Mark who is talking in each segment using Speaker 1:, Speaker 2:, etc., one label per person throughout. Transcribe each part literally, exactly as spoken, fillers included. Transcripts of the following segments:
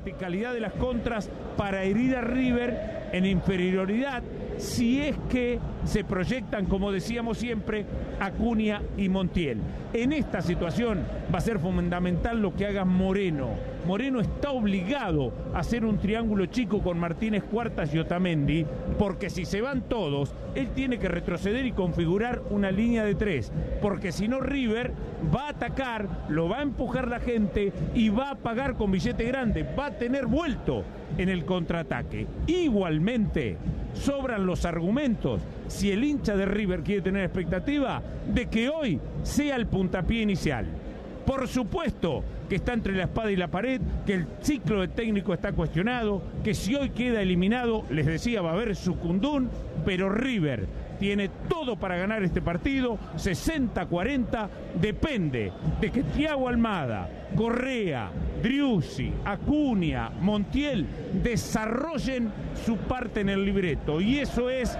Speaker 1: verticalidad de las contras para herir a River en inferioridad, si es que se proyectan, como decíamos siempre, Acuña y Montiel. En esta situación va a ser fundamental lo que haga Moreno. Moreno está obligado a hacer un triángulo chico con Martínez Cuartas y Otamendi, porque si se van todos, él tiene que retroceder y configurar una línea de tres, porque si no River va a atacar, lo va a empujar la gente y va a pagar con billete grande, va a tener vuelto en el contraataque. Igualmente, sobran los argumentos, si el hincha de River quiere tener expectativa, de que hoy sea el puntapié inicial. Por supuesto que está entre la espada y la pared, que el ciclo de técnico está cuestionado, que si hoy queda eliminado, les decía, va a haber sucundún, pero River tiene todo para ganar este partido, sesenta a cuarenta, depende de que Thiago Almada, Correa, Driussi, Acuña, Montiel desarrollen su parte en el libreto, y eso es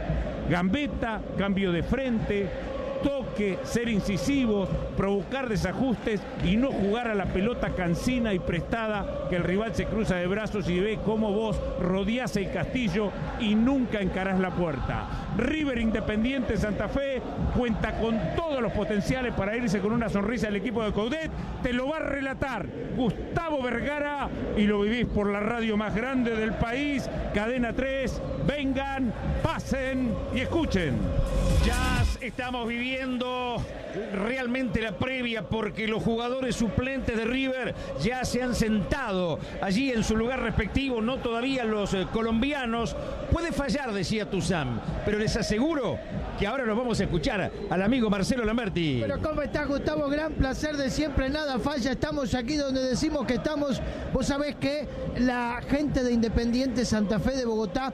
Speaker 1: gambeta, cambio de frente, toque, ser incisivos, provocar desajustes y no jugar a la pelota cansina y prestada, que el rival se cruza de brazos y ve cómo vos rodeás el castillo y nunca encarás la puerta. River Independiente Santa Fe cuenta con todos los potenciales para irse con una sonrisa al equipo de Coudet. Te lo va a relatar Gustavo Vergara y lo vivís por la radio más grande del país, Cadena tres. Vengan, pasen y escuchen.
Speaker 2: Ya estamos viviendo realmente la previa, porque los jugadores suplentes de River ya se han sentado allí en su lugar respectivo, no todavía los eh, colombianos. Puede fallar, decía Tuzán, pero les aseguro que ahora nos vamos a escuchar al amigo Marcelo Lamberti.
Speaker 3: Pero ¿cómo estás, Gustavo? Gran placer de siempre, nada falla. Estamos aquí donde decimos que estamos. Vos sabés que la gente de Independiente Santa Fe de Bogotá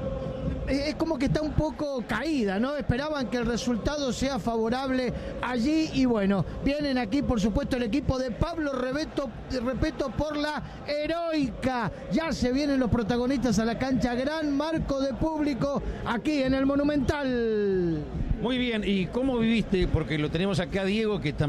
Speaker 3: es como que está un poco caída, ¿no? Esperaban que el resultado sea favorable allí y bueno, vienen aquí por supuesto el equipo de Pablo Repeto, Repeto por la heroica. Ya se vienen los protagonistas a la cancha, gran marco de público aquí en el Monumental.
Speaker 2: Muy bien, ¿y cómo viviste? Porque lo tenemos acá, Diego, que también